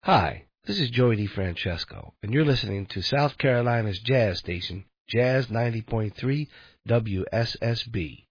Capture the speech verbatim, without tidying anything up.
Hi, this is Joey DeFrancesco, and you're listening to South Carolina's jazz station, Jazz ninety point three W S S B.